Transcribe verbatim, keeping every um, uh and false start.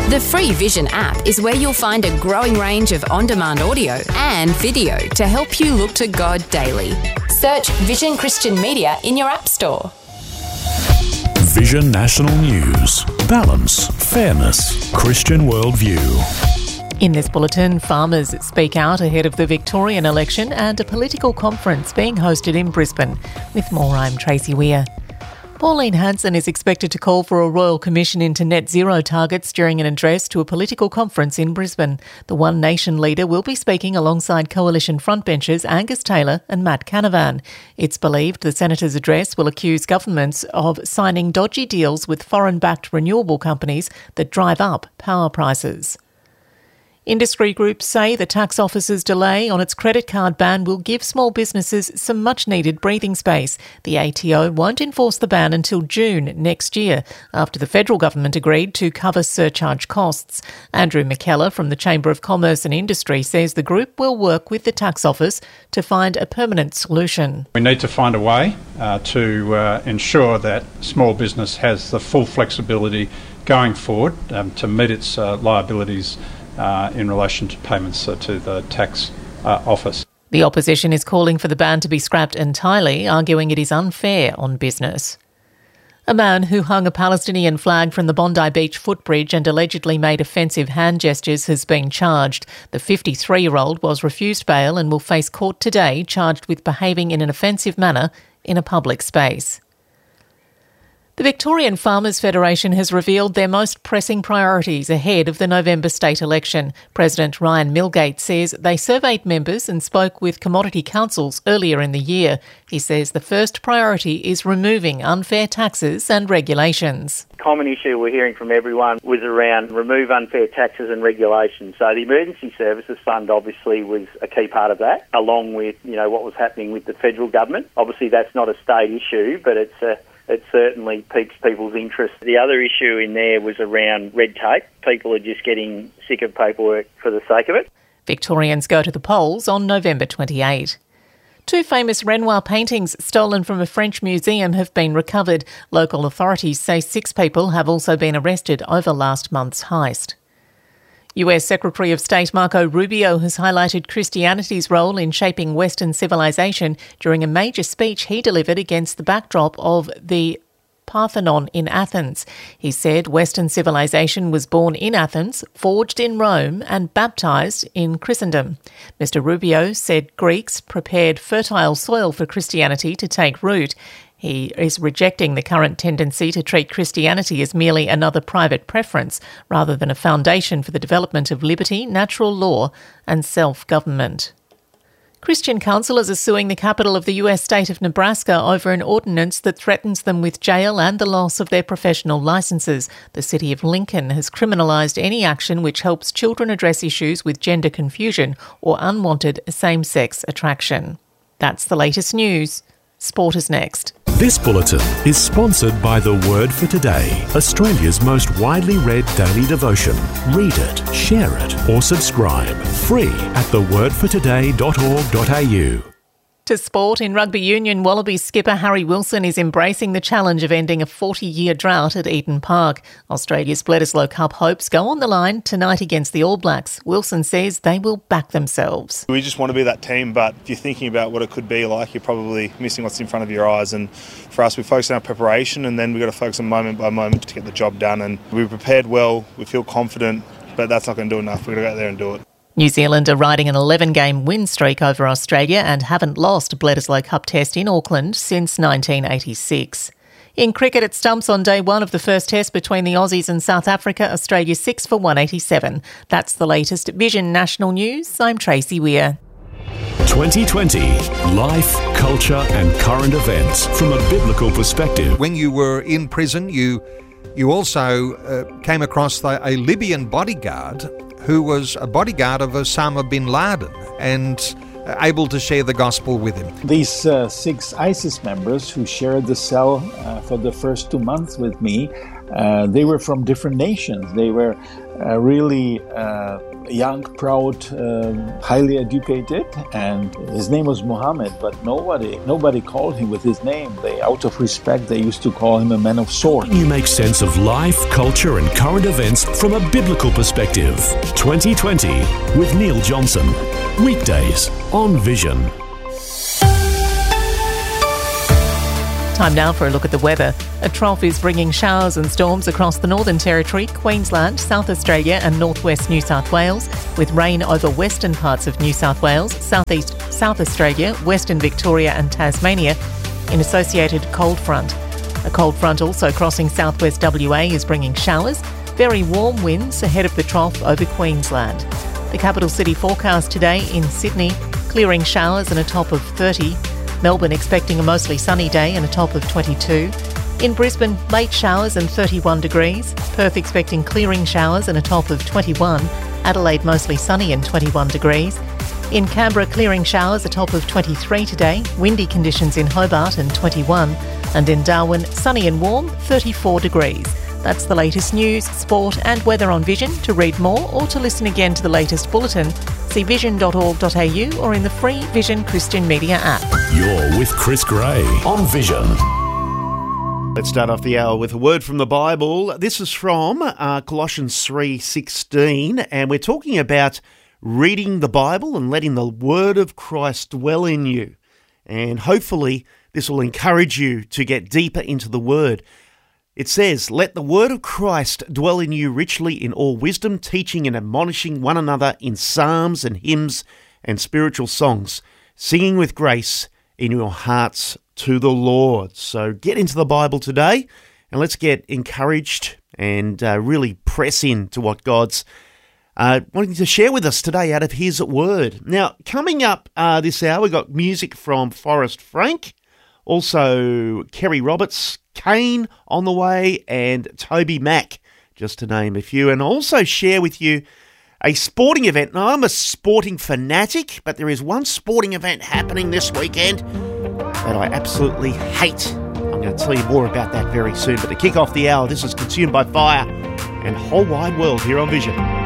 The free Vision app is where you'll find a growing range of on-demand audio and video to help you look to God daily. Search Vision Christian Media in your app store. Vision National News. Balance, fairness, Christian worldview. In this bulletin, farmers speak out ahead of the Victorian election and a political conference being hosted in Brisbane. With more, I'm Tracy Weir. Pauline Hanson is expected to call for a royal commission into net zero targets during an address to a political conference in Brisbane. The One Nation leader will be speaking alongside coalition frontbenchers Angus Taylor and Matt Canavan. It's believed the senator's address will accuse governments of signing dodgy deals with foreign-backed renewable companies that drive up power prices. Industry groups say the tax office's delay on its credit card ban will give small businesses some much-needed breathing space. The A T O won't enforce the ban until June next year, after the federal government agreed to cover surcharge costs. Andrew McKellar from the Chamber of Commerce and Industry says the group will work with the tax office to find a permanent solution. We need to find a way uh, to uh, ensure that small business has the full flexibility going forward um, to meet its uh, liabilities Uh, in relation to payments uh, to the tax uh, office. The opposition is calling for the ban to be scrapped entirely, arguing it is unfair on business. A man who hung a Palestinian flag from the Bondi Beach footbridge and allegedly made offensive hand gestures has been charged. The fifty-three-year-old was refused bail and will face court today, charged with behaving in an offensive manner in a public space. The Victorian Farmers Federation has revealed their most pressing priorities ahead of the November state election. President Ryan Milgate says they surveyed members and spoke with commodity councils earlier in the year. He says the first priority is removing unfair taxes and regulations. The common issue we're hearing from everyone was around remove unfair taxes and regulations. So the Emergency Services Fund obviously was a key part of that, along with, you know, what was happening with the federal government. Obviously that's not a state issue, but it's a It certainly piques people's interest. The other issue in there was around red tape. People are just getting sick of paperwork for the sake of it. Victorians go to the polls on November twenty-eighth. Two famous Renoir paintings stolen from a French museum have been recovered. Local authorities say six people have also been arrested over last month's heist. U S Secretary of State Marco Rubio has highlighted Christianity's role in shaping Western civilization during a major speech he delivered against the backdrop of the Parthenon in Athens. He said Western civilization was born in Athens, forged in Rome and baptised in Christendom. Mister Rubio said Greeks prepared fertile soil for Christianity to take root. He is rejecting the current tendency to treat Christianity as merely another private preference rather than a foundation for the development of liberty, natural law and self-government. Christian counsellors are suing the capital of the U S state of Nebraska over an ordinance that threatens them with jail and the loss of their professional licences. The city of Lincoln has criminalised any action which helps children address issues with gender confusion or unwanted same-sex attraction. That's the latest news. Sport is next. This bulletin is sponsored by The Word for Today, Australia's most widely read daily devotion. Read it, share it or subscribe. Free at the word for today dot org dot a u. To sport, in rugby union, Wallabies skipper Harry Wilson is embracing the challenge of ending a forty-year drought at Eden Park. Australia's Bledisloe Cup hopes go on the line tonight against the All Blacks. Wilson says they will back themselves. We just want to be that team, but if you're thinking about what it could be like, you're probably missing what's in front of your eyes. And for us, we focus on our preparation and then we've got to focus on moment by moment to get the job done. And we prepared well, we feel confident, but that's not going to do enough. We've got to go out there and do it. New Zealand are riding an eleven-game win streak over Australia and haven't lost a Bledisloe Cup test in Auckland since nineteen eighty-six. In cricket, it stumps on day one of the first test between the Aussies and South Africa, Australia six for one eighty-seven. That's the latest Vision National News. I'm Tracy Weir. twenty twenty. Life, culture and current events from a biblical perspective. When you were in prison, you you also uh, came across the, a Libyan bodyguard who was a bodyguard of Osama bin Laden and uh, able to share the gospel with him. These uh, six ISIS members who shared the cell uh, for the first two months with me Uh, they were from different nations. They were uh, really uh, young, proud, um, highly educated, and his name was Muhammad, but nobody nobody called him with his name. They, out of respect, they used to call him a man of sword. You make sense of life, culture and current events from a biblical perspective. twenty twenty with Neil Johnson. Weekdays on Vision. Time now for a look at the weather. A trough is bringing showers and storms across the Northern Territory, Queensland, South Australia and northwest New South Wales, with rain over western parts of New South Wales, southeast South Australia, western Victoria and Tasmania, in associated cold front. A cold front also crossing southwest W A is bringing showers, very warm winds ahead of the trough over Queensland. The capital city forecast today in Sydney, clearing showers and a top of thirty. Melbourne expecting a mostly sunny day and a top of twenty-two. In Brisbane, late showers and thirty-one degrees. Perth expecting clearing showers and a top of twenty-one. Adelaide mostly sunny and twenty-one degrees. In Canberra, clearing showers, a top of twenty-three today. Windy conditions in Hobart and twenty-one. And in Darwin, sunny and warm, thirty-four degrees. That's the latest news, sport and weather on Vision. To read more or to listen again to the latest bulletin, see vision dot org dot a u or in the free Vision Christian Media app. You're with Chris Gray on Vision. Let's start off the hour with a word from the Bible. This is from uh, Colossians three sixteen, and we're talking about reading the Bible and letting the word of Christ dwell in you. And hopefully this will encourage you to get deeper into the word. It says, "Let the word of Christ dwell in you richly in all wisdom, teaching and admonishing one another in psalms and hymns and spiritual songs, singing with grace in your hearts to the Lord." So get into the Bible today and let's get encouraged and uh, really press into what God's uh, wanting to share with us today out of His Word. Now, coming up uh, this hour, we've got music from Forrest Frank, also Kerry Roberts, Kane on the way, and Toby Mac, just to name a few. And also share with you a sporting event. Now, I'm a sporting fanatic, but there is one sporting event happening this weekend that I absolutely hate. I'm going to tell you more about that very soon. But to kick off the hour, this is Consumed by Fire and Whole Wide World here on Vision.